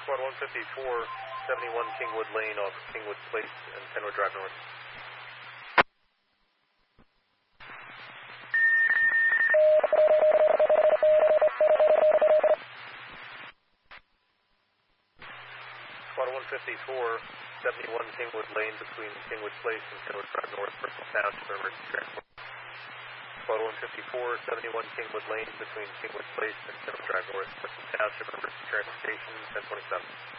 Squad 154, 71 Kingwood Lane off Kingwood Place and Kenwood Drive North. Squad 154, 71 Kingwood Lane between Kingwood Place and Kenwood Drive North, Bristol Township, emergency transport. Squad 154, 71 Kingwood Lane between Kingwood Place and Kenwood Drive North, Bristol Township, emergency transportation, 1027.